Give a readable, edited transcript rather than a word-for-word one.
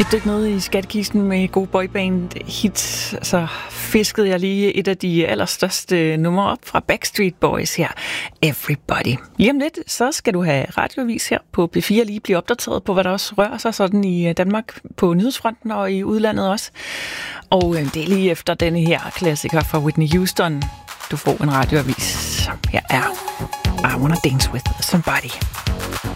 Et dyk ned i skattekisten med gode boyband hits, så fiskede jeg lige et af de allerstørste numre op fra Backstreet Boys her, Everybody. Lige om lidt, så skal du have radioavis her på P4 lige blive opdateret på, hvad der også rører sig sådan i Danmark på nyhedsfronten og i udlandet også. Og det er lige efter denne her klassiker fra Whitney Houston. Du får en radioavis. Her er I Wanna Dance With Somebody.